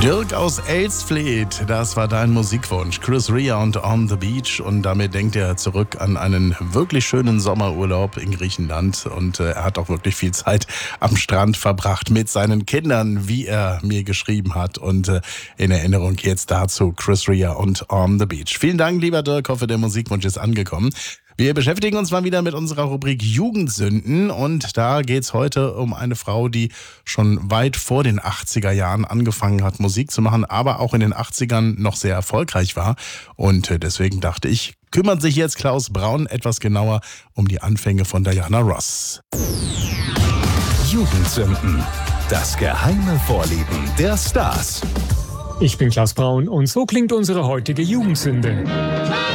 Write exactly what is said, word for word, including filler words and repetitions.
Dirk aus Elsfleth, das war dein Musikwunsch. Chris Rea und On the Beach. Und damit denkt er zurück an einen wirklich schönen Sommerurlaub in Griechenland. Und äh, er hat auch wirklich viel Zeit am Strand verbracht mit seinen Kindern, wie er mir geschrieben hat. Und äh, in Erinnerung jetzt dazu Chris Rea und On the Beach. Vielen Dank, lieber Dirk. Hoffe, der Musikwunsch ist angekommen. Wir beschäftigen uns mal wieder mit unserer Rubrik Jugendsünden und da geht's heute um eine Frau, die schon weit vor den achtziger Jahren angefangen hat, Musik zu machen, aber auch in den achtzigern noch sehr erfolgreich war. Und deswegen dachte ich, kümmert sich jetzt Klaus Braun etwas genauer um die Anfänge von Diana Ross. Jugendsünden. Das geheime Vorlieben der Stars. Ich bin Klaus Braun und so klingt unsere heutige Jugendsünde.